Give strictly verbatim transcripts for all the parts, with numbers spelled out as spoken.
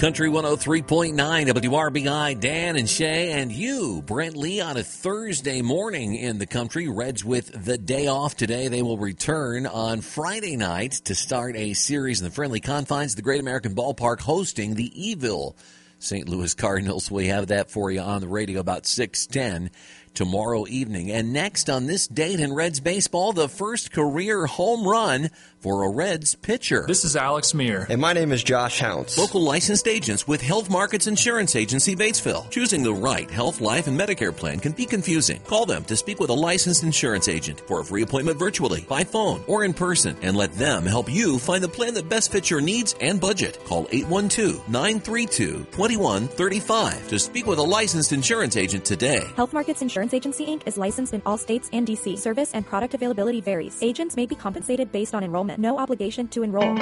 Country one oh three point nine, W R B I, Dan and Shay, and you, Brent Lee, on a Thursday morning in the country. Reds with the day off today. They will return on Friday night to start a series in the friendly confines of the Great American Ballpark, hosting the evil Saint Louis Cardinals. We have that for you on the radio about six ten tomorrow evening. And next on this date in Reds baseball, the first career home run for a Reds pitcher. This is Alex Meir. And my name is Josh Hounts. Local licensed agents with Health Markets Insurance Agency, Batesville. Choosing the right health, life, and Medicare plan can be confusing. Call them to speak with a licensed insurance agent for a free appointment virtually, by phone, or in person, and let them help you find the plan that best fits your needs and budget. Call eight one two, nine three two, two one three five to speak with a licensed insurance agent today. Health Markets Insurance Agency, Incorporated is licensed in all states and D C. Service and product availability varies. Agents may be compensated based on enrollment. No obligation to enroll.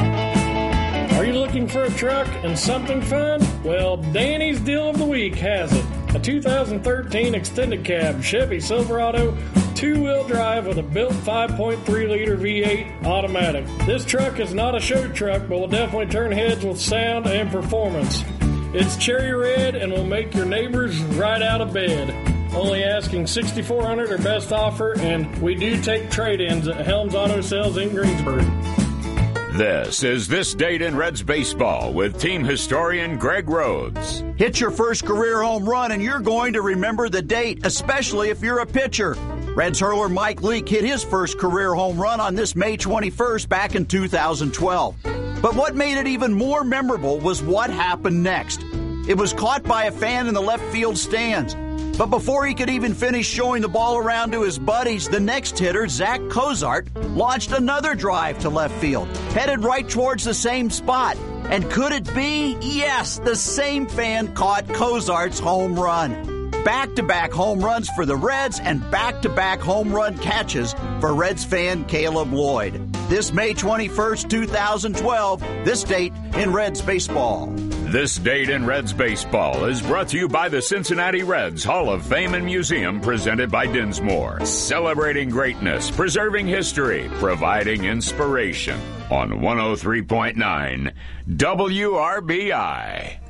Are you looking for a truck and something fun? Well, Danny's Deal of the Week has it. A two thousand thirteen extended cab Chevy Silverado, two-wheel drive with a built five point three liter V eight automatic. This truck is not a show truck, but will definitely turn heads with sound and performance. It's cherry red and will make your neighbors right out of bed. Only asking six thousand four hundred dollars or best offer, and we do take trade-ins at Helms Auto Sales in Greensburg. This is This Date in Reds Baseball with team historian Greg Rhodes. Hit your first career home run and you're going to remember the date, especially if you're a pitcher. Reds hurler Mike Leake hit his first career home run on this May twenty-first back in two thousand twelve. But what made it even more memorable was what happened next. It was caught by a fan in the left field stands. But before he could even finish showing the ball around to his buddies, the next hitter, Zach Cozart, launched another drive to left field, headed right towards the same spot. And could it be? Yes, the same fan caught Cozart's home run. Back-to-back home runs for the Reds and back-to-back home run catches for Reds fan Caleb Lloyd. This May twenty-first, two thousand twelve, this date in Reds baseball. This Date in Reds Baseball is brought to you by the Cincinnati Reds Hall of Fame and Museum, presented by Dinsmore. Celebrating greatness, preserving history, providing inspiration on one oh three point nine W R B I.